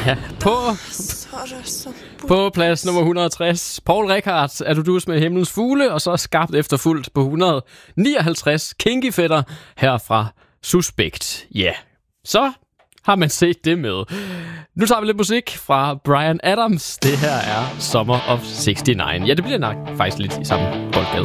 Ja, på plads nummer 160, Paul Rickard, Er du dus med himlens fugle, og så skarpt efterfulgt på 159, Kinky Fætter, her fra Suspekt. Ja, yeah. Så har man set det med. Nu tager vi lidt musik fra Bryan Adams. Det her er Summer of '69. Ja, det bliver nok faktisk lidt i samme boldgade.